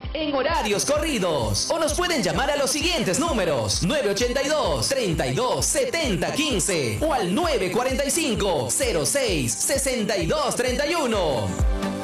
en horarios corridos. O nos pueden llamar a los siguientes números: 982-32-70-15 o al 945-06-62-31.